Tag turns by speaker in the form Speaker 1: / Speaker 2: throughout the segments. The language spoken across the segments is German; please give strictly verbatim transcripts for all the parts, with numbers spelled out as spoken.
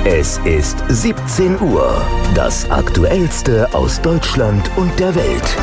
Speaker 1: Es ist siebzehn Uhr. Das Aktuellste aus Deutschland und der Welt.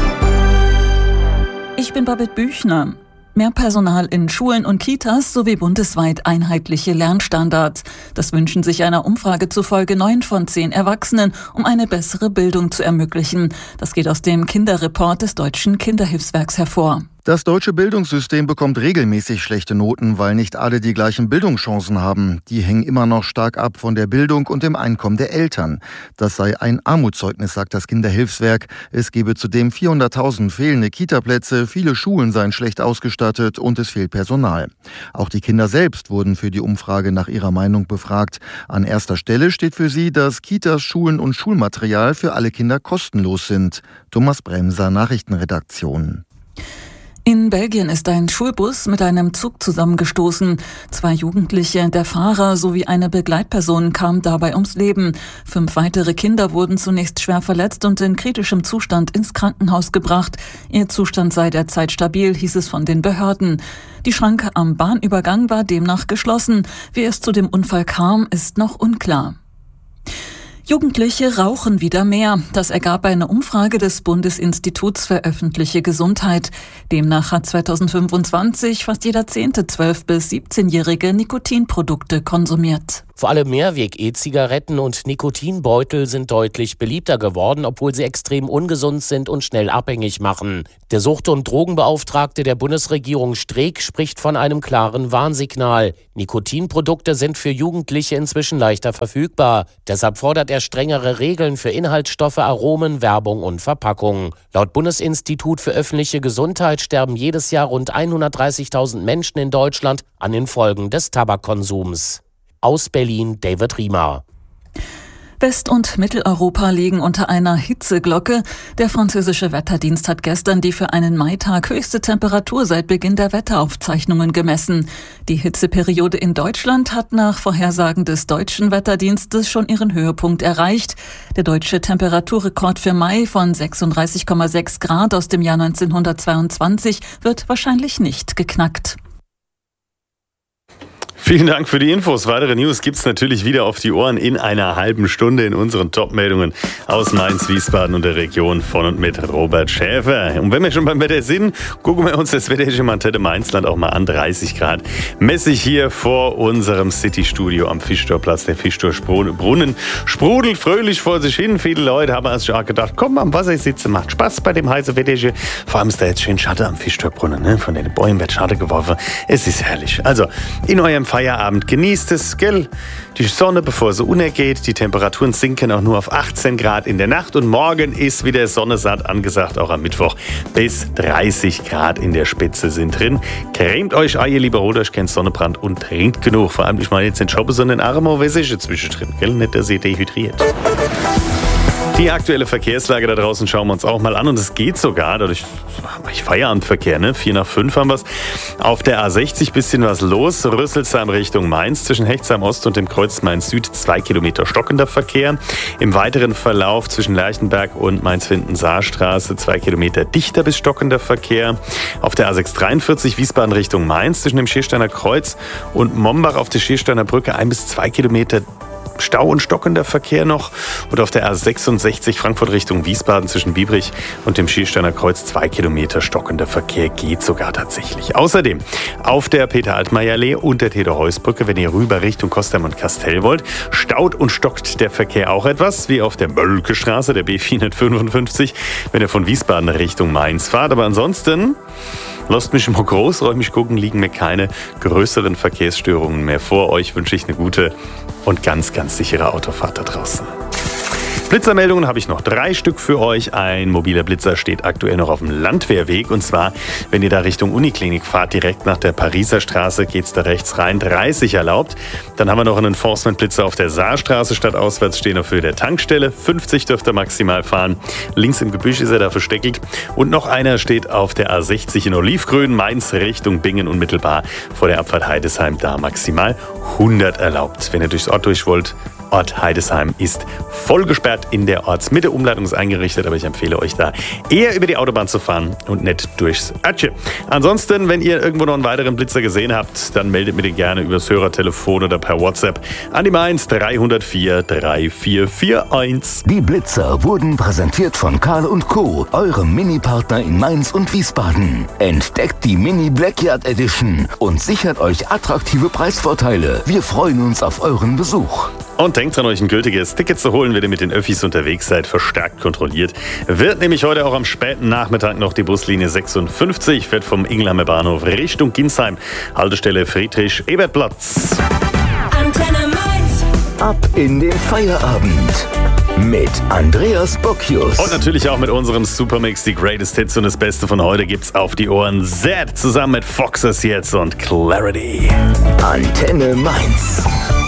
Speaker 2: Ich bin Babette Büchner. Mehr Personal in Schulen und Kitas sowie bundesweit einheitliche Lernstandards. Das wünschen sich einer Umfrage zufolge neun von zehn Erwachsenen, um eine bessere Bildung zu ermöglichen. Das geht aus dem Kinderreport des Deutschen Kinderhilfswerks hervor.
Speaker 3: Das deutsche Bildungssystem bekommt regelmäßig schlechte Noten, weil nicht alle die gleichen Bildungschancen haben. Die hängen immer noch stark ab von der Bildung und dem Einkommen der Eltern. Das sei ein Armutszeugnis, sagt das Kinderhilfswerk. Es gebe zudem vierhunderttausend fehlende Kitaplätze, viele Schulen seien schlecht ausgestattet und es fehlt Personal. Auch die Kinder selbst wurden für die Umfrage nach ihrer Meinung befragt. An erster Stelle steht für sie, dass Kitas, Schulen und Schulmaterial für alle Kinder kostenlos sind. Thomas Bremser, Nachrichtenredaktion.
Speaker 2: In Belgien ist ein Schulbus mit einem Zug zusammengestoßen. Zwei Jugendliche, der Fahrer sowie eine Begleitperson kamen dabei ums Leben. Fünf weitere Kinder wurden zunächst schwer verletzt und in kritischem Zustand ins Krankenhaus gebracht. Ihr Zustand sei derzeit stabil, hieß es von den Behörden. Die Schranke am Bahnübergang war demnach geschlossen. Wie es zu dem Unfall kam, ist noch unklar. Jugendliche rauchen wieder mehr. Das ergab eine Umfrage des Bundesinstituts für öffentliche Gesundheit. Demnach hat zweitausendfünfundzwanzig fast jeder zehnte zwölf- bis siebzehnjährige Nikotinprodukte konsumiert.
Speaker 4: Vor allem Mehrweg-E-Zigaretten und Nikotinbeutel sind deutlich beliebter geworden, obwohl sie extrem ungesund sind und schnell abhängig machen. Der Sucht- und Drogenbeauftragte der Bundesregierung Streeck spricht von einem klaren Warnsignal. Nikotinprodukte sind für Jugendliche inzwischen leichter verfügbar. Deshalb fordert er strengere Regeln für Inhaltsstoffe, Aromen, Werbung und Verpackung. Laut Bundesinstitut für öffentliche Gesundheit sterben jedes Jahr rund hundertdreißigtausend Menschen in Deutschland an den Folgen des Tabakkonsums. Aus Berlin, David Riemer.
Speaker 2: West- und Mitteleuropa liegen unter einer Hitzeglocke. Der französische Wetterdienst hat gestern die für einen Maitag höchste Temperatur seit Beginn der Wetteraufzeichnungen gemessen. Die Hitzeperiode in Deutschland hat nach Vorhersagen des deutschen Wetterdienstes schon ihren Höhepunkt erreicht. Der deutsche Temperaturrekord für Mai von sechsunddreißig Komma sechs Grad aus dem Jahr neunzehnhundertzweiundzwanzig wird wahrscheinlich nicht geknackt.
Speaker 5: Vielen Dank für die Infos. Weitere News gibt's natürlich wieder auf die Ohren in einer halben Stunde in unseren Top-Meldungen aus Mainz, Wiesbaden und der Region von und mit Robert Schäfer. Und wenn wir schon beim Wetter sind, gucken wir uns das Wetterregiment im Mainzland auch mal an. dreißig Grad messe ich hier vor unserem City-Studio am Fischtorplatz. Der Fischtorbrunnen sprudelt fröhlich vor sich hin. Viele Leute haben erst schon gedacht, komm, am Wasser sitzen, macht Spaß bei dem heißen Wetter. Vor allem ist da jetzt schön Schatten am Fischtorbrunnen. Ne? Von den Bäumen wird Schatten geworfen. Es ist herrlich. Also in eurem Feierabend genießt es, gell? Die Sonne, bevor sie untergeht. Die Temperaturen sinken auch nur auf achtzehn Grad in der Nacht. Und morgen ist wieder Sonnesatt angesagt, auch am Mittwoch. Bis dreißig Grad in der Spitze sind drin. Cremt euch ein, ihr lieber holt euch keinen Sonnenbrand und trinkt genug. Vor allem, ich meine jetzt den Shoppen, sondern Armo, wer ist zwischendrin, gell? Nicht, dass ihr dehydriert. Die aktuelle Verkehrslage da draußen schauen wir uns auch mal an und es geht sogar, dadurch Feierabendverkehr, ne? vier nach fünf haben wir es. Auf der A sechzig bisschen was los, Rüsselsheim Richtung Mainz, zwischen Hechtsheim Ost und dem Kreuz Mainz Süd zwei Kilometer stockender Verkehr. Im weiteren Verlauf zwischen Lerchenberg und Mainz-Finden-Saarstraße zwei Kilometer dichter bis stockender Verkehr. Auf der A sechshundertdreiundvierzig Wiesbaden Richtung Mainz zwischen dem Schiersteiner Kreuz und Mombach auf der Schiersteiner Brücke ein bis zwei Kilometer Stau und stockender Verkehr noch. Und auf der A sechsundsechzig Frankfurt Richtung Wiesbaden zwischen Biebrich und dem Schiersteiner Kreuz zwei Kilometer stockender Verkehr geht sogar tatsächlich. Außerdem auf der Peter-Altmaier-Allee und der Theodor-Heuss-Brücke, wenn ihr rüber Richtung Kostheim und Kastell wollt, staut und stockt der Verkehr auch etwas, wie auf der Mölke-Straße, der B vierhundertfünfundfünfzig, wenn ihr von Wiesbaden Richtung Mainz fahrt. Aber ansonsten lasst mich mal großräumig gucken, liegen mir keine größeren Verkehrsstörungen mehr vor. Euch wünsche ich eine gute und ganz, ganz sichere Autofahrt da draußen. Blitzermeldungen habe ich noch drei Stück für euch. Ein mobiler Blitzer steht aktuell noch auf dem Landwehrweg. Und zwar, wenn ihr da Richtung Uniklinik fahrt, direkt nach der Pariser Straße, geht es da rechts rein, dreißig erlaubt. Dann haben wir noch einen Enforcement-Blitzer auf der Saarstraße statt auswärts stehen auf Höhe der Tankstelle. fünfzig dürft ihr maximal fahren. Links im Gebüsch ist er da versteckelt. Und noch einer steht auf der A sechzig in Olivgrün, Mainz Richtung Bingen, unmittelbar vor der Abfahrt Heidesheim, da maximal hundert erlaubt. Wenn ihr durchs Ort durch wollt, Ort Heidesheim ist voll gesperrt. In der Ortsmitte Umleitung ist eingerichtet, aber ich empfehle euch da eher über die Autobahn zu fahren und nicht durchs Örtchen. Ansonsten, wenn ihr irgendwo noch einen weiteren Blitzer gesehen habt, dann meldet mir den gerne übers Hörertelefon oder per WhatsApp an die Mainz drei null vier drei vier vier eins.
Speaker 1: Die Blitzer wurden präsentiert von Karl und Co., eurem Mini-Partner in Mainz und Wiesbaden. Entdeckt die Mini Blackyard Edition und sichert euch attraktive Preisvorteile. Wir freuen uns auf euren Besuch.
Speaker 5: Und denkt dran, euch ein gültiges Ticket zu holen, wenn ihr mit den Öffis unterwegs seid, verstärkt kontrolliert. Wird nämlich heute auch am späten Nachmittag noch die Buslinie sechsundfünfzig, fährt vom Ingelheimer Bahnhof Richtung Ginsheim, Haltestelle Friedrich-Ebert-Platz.
Speaker 1: Antenne Mainz. Ab in den Feierabend mit Andreas Bocchius.
Speaker 5: Und natürlich auch mit unserem Supermix, die Greatest Hits und das Beste von heute gibt's auf die Ohren. Z zusammen mit Foxes jetzt und Clarity.
Speaker 1: Antenne Mainz.